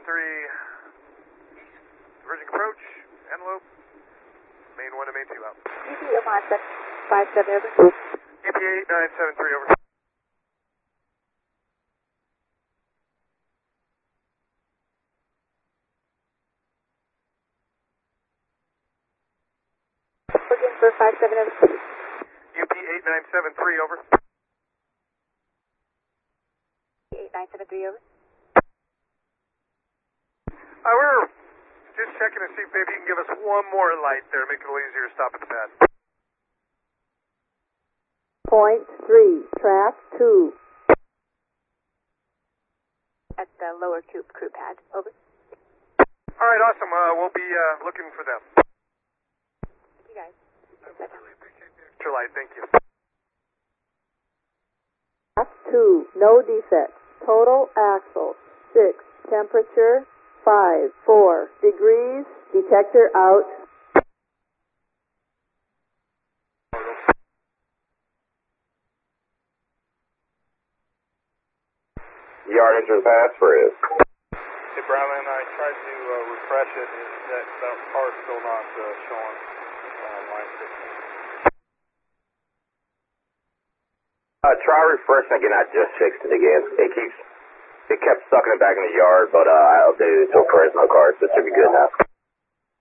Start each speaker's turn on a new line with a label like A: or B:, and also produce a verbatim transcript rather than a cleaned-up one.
A: three, east, diverging approach, envelope, main one and main two out.
B: E P A five seven over.
A: E P A eight nine seven three over.
B: Looking for five seven over.
A: U P eight nine seven three over.
B: eight nine seven three over.
A: Uh, we're just checking to see if maybe you can give us one more light there, make it a little easier to stop at the pad.
C: Point three, track two.
B: At the lower tube crew pad. Over.
A: All right, awesome. Uh, we'll be uh, looking for them.
B: Thank you guys.
A: I really appreciate the extra light. Thank you.
C: Track two, no defects. Total axle, six. Temperature, five, four degrees. Detector out.
D: Yard engine pass for is.
E: Hey, Brownman, I tried to uh, refresh it. Is that, that car's still not uh, showing uh, line sixteen?
D: Uh, try refreshing again. I just fixed it again. It keeps, it kept sucking it back in the yard, but uh, I updated it to a Fresno card, so it should be good now.